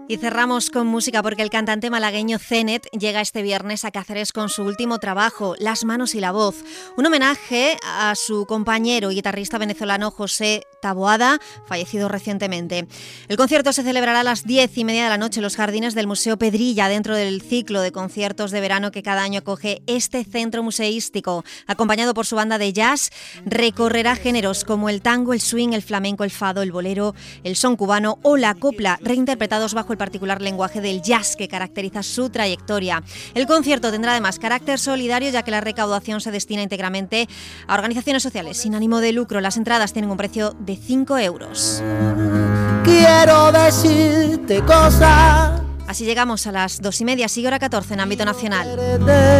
Y cerramos con música porque el cantante malagueño Zenet llega este viernes a Cáceres con su último trabajo, Las manos y la voz, un homenaje a su compañero y guitarrista venezolano José Taboada, fallecido recientemente. El concierto se celebrará a las 10:30 de la noche en los jardines del Museo Pedrilla, dentro del ciclo de conciertos de verano que cada año acoge este centro museístico. Acompañado por su banda de jazz, recorrerá géneros como el tango, el swing, el flamenco, el fado, el bolero, el son cubano o la copla, reinterpretados bajo el particular lenguaje del jazz que caracteriza su trayectoria. El concierto tendrá además carácter solidario, ya que la recaudación se destina íntegramente a organizaciones sociales sin ánimo de lucro. Las entradas tienen un precio de 5 euros. Quiero decirte cosas. Así llegamos a las 2:30, sigue hora 14 en ámbito nacional.